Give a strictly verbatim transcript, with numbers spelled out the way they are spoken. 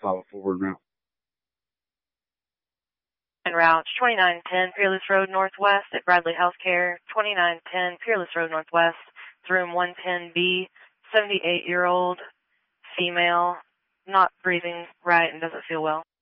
follow forward now. En route, twenty-nine ten Peerless Road Northwest at Bradley Healthcare, twenty-nine ten Peerless Road Northwest, it's room one ten B, seventy-eight-year-old female, not breathing right and doesn't feel well.